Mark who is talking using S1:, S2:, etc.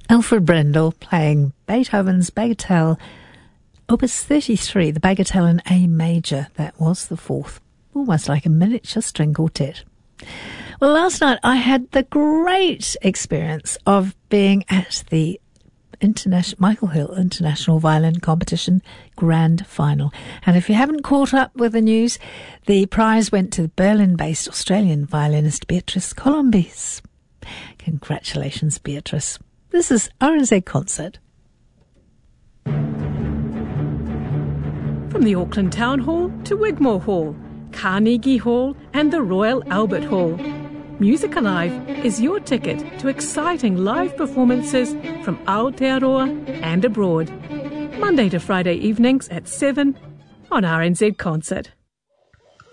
S1: Alfred Brendel playing Beethoven's Bagatelle, Opus 33, the Bagatelle in A major. That was the fourth, almost like a miniature string quartet. Well, last night I had the great experience of being at the Michael Hill International Violin Competition Grand Final. And if you haven't caught up with the news, the prize went to the Berlin-based Australian violinist Beatrice Colombis. Congratulations, Beatrice. This is RNZ Concert.
S2: From the Auckland Town Hall to Wigmore Hall, Carnegie Hall and the Royal Albert Hall, Music Alive is your ticket to exciting live performances from Aotearoa and abroad. Monday to Friday evenings at 7 on RNZ Concert.